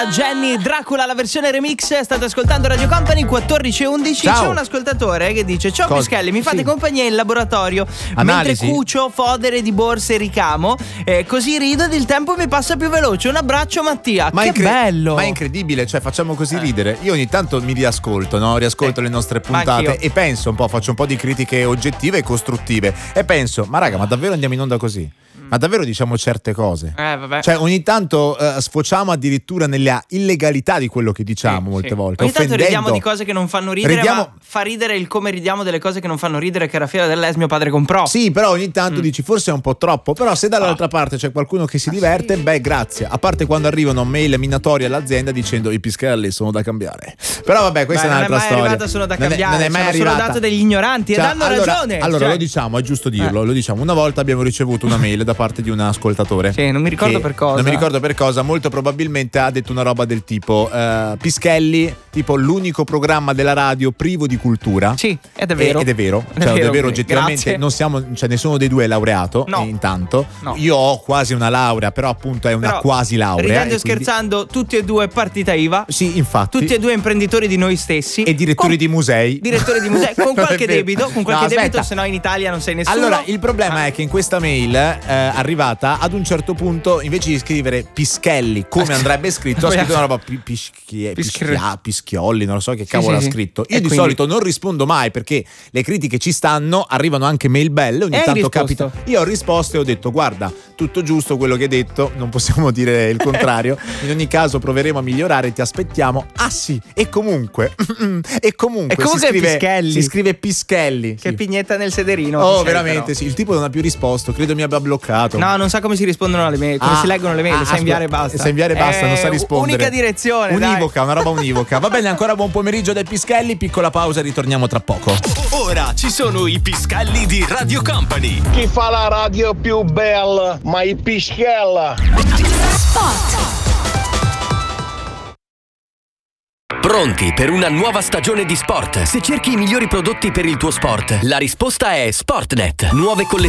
Jenny Dracula, la versione remix. State ascoltando Radio Company 14:11. Ciao. C'è un ascoltatore che dice: ciao Pischelli, mi fate compagnia in laboratorio Analisi. mentre cucio fodere di borse e ricamo, così rido ed il tempo mi passa più veloce. Un abbraccio Mattia. Che bello. Ma è incredibile, cioè facciamo così ridere. Io ogni tanto mi riascolto, no? Riascolto le nostre puntate e penso un po', faccio un po' di critiche oggettive e costruttive e penso, ma raga, ma davvero andiamo in onda così? Ma davvero diciamo certe cose? Vabbè. Cioè ogni tanto sfociamo addirittura nella illegalità di quello che diciamo molte volte. Ogni tanto offendendo. ridiamo di cose che non fanno ridere, ma fa ridere il come ridiamo delle cose che non fanno ridere, che era Fiera dell'Es mio padre comprò. Sì, però ogni tanto dici forse è un po' troppo. Però se dall'altra parte c'è qualcuno che si diverte, beh, grazie. A parte quando arrivano mail minatorie all'azienda dicendo i Pischelli sono da cambiare. Però vabbè, questa è un'altra storia. Non è mai arrivata, sono da cambiare. Non è mai sono arrivata. solo dato degli ignoranti, cioè, ed hanno ragione. Allora lo diciamo, è giusto dirlo. Lo diciamo. Una volta abbiamo ricevuto una mail da parte di un ascoltatore. Sì, non mi ricordo per cosa. Non mi ricordo per cosa. Molto probabilmente ha detto una roba del tipo Pischelli, tipo l'unico programma della radio privo di cultura. Sì, ed è vero. Ed è vero. Oggettivamente. Grazie. Non siamo, cioè nessuno dei due è laureato. No. Intanto No. io ho quasi una laurea, però appunto è una quasi laurea. Ridendo e scherzando, tutti e due partita IVA. Sì, infatti. Tutti e due imprenditori di noi stessi. E direttori di musei. Direttori di musei con qualche debito, aspetta. se no in Italia non sei nessuno. Allora, il problema è che in questa mail arrivata, ad un certo punto, invece di scrivere Pischelli come andrebbe scritto, ha scritto una roba Pischiolli, non lo so che cavolo ha scritto. Io di solito non rispondo mai perché le critiche ci stanno, arrivano anche mail belle, ogni tanto capita. Io ho risposto e ho detto: guarda, tutto giusto quello che hai detto, non possiamo dire il contrario. In ogni caso proveremo a migliorare, ti aspettiamo. Ah sì, e comunque si scrive Pischelli. Che pignetta nel sederino. Oh, veramente, sì. Il tipo non ha più risposto, credo mi abbia bloccato. No, non sa come si rispondono alle mail, come si leggono le mail, sa inviare e basta. Sa inviare e basta, non sa rispondere. Unica direzione, univoca, una roba univoca. Va bene, ancora buon pomeriggio dai Pischelli, piccola pausa e ritorniamo tra poco. Ora ci sono i Pischelli di Radio Company. Chi fa la radio più bella? Ma i Pischella. Pronti per una nuova stagione di sport? Se cerchi i migliori prodotti per il tuo sport, la risposta è Sportnet. Nuove collezioni